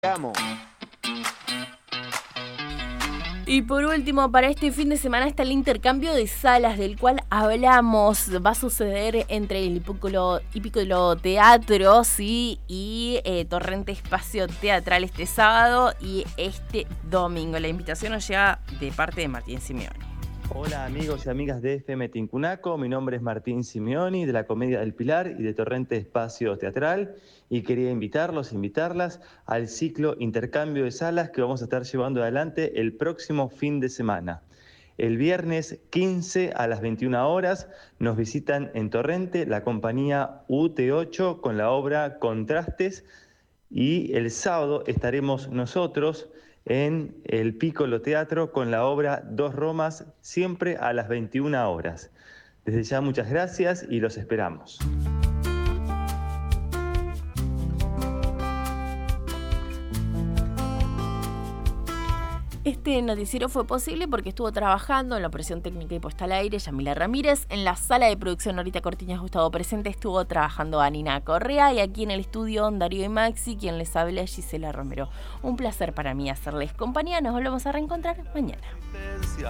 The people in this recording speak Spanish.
Vamos. Y por último, para este fin de semana está el intercambio de salas del cual hablamos. Va a suceder entre el Hipícolo Teatro, ¿sí? y Torrente Espacio Teatral este sábado y este domingo. La invitación nos llega de parte de Martín Simeoni. Hola amigos y amigas de FM Tincunaco, mi nombre es Martín Simeoni de la Comedia del Pilar y de Torrente Espacio Teatral y quería invitarlas al ciclo Intercambio de Salas que vamos a estar llevando adelante el próximo fin de semana. El viernes 15 a las 21 horas nos visitan en Torrente la compañía UT8 con la obra Contrastes y el sábado estaremos nosotros en el Piccolo Teatro con la obra Dos Romas, siempre a las 21 horas. Desde ya muchas gracias y los esperamos. Este noticiero fue posible porque estuvo trabajando en la operación técnica y puesta al aire Yamila Ramírez. En la sala de producción Norita Cortiñas Gustavo Presente estuvo trabajando Anina Correa y aquí en el estudio Darío y Maxi, quien les habla Gisela Romero. Un placer para mí hacerles compañía. Nos volvemos a reencontrar mañana.